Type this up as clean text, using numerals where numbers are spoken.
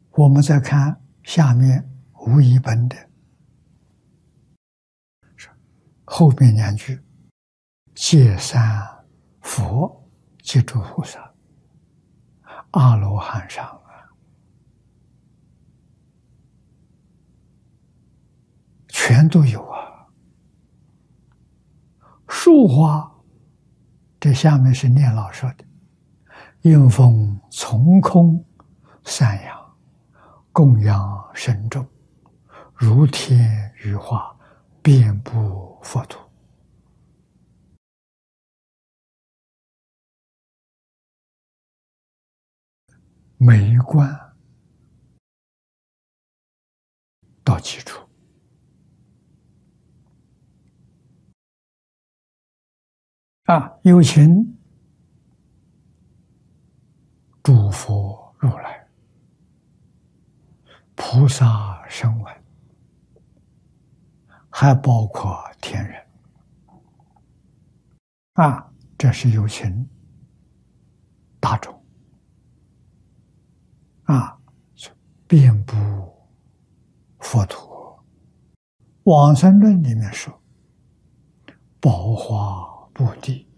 我们再看下面无一本的后面两句：戒三佛，即诸菩萨、阿罗汉上啊，全都有啊。树花，这下面是念老说的：应风从空散扬，供养深重，如天雨化，遍布佛土。每一关到基础啊，有情诸佛如来、菩萨声闻，还包括天人啊，这是有情大众啊，遍布佛土。往生论里面说：宝华布地，